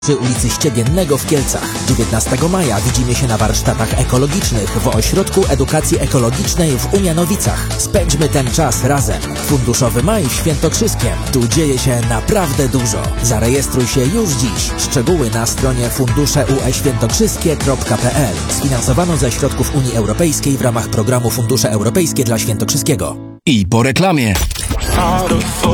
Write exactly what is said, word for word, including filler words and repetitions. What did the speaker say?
Przy ulicy Ściegiennego w Kielcach. dziewiętnastego maja widzimy się na warsztatach ekologicznych w Ośrodku Edukacji Ekologicznej w Umianowicach. Spędźmy ten czas razem. Funduszowy Maj w Świętokrzyskiem. Tu dzieje się naprawdę dużo. Zarejestruj się już dziś. Szczegóły na stronie fundusze u e świętokrzyskie kropka p l. Sfinansowano ze środków Unii Europejskiej w ramach programu Fundusze Europejskie dla Świętokrzyskiego. I po reklamie.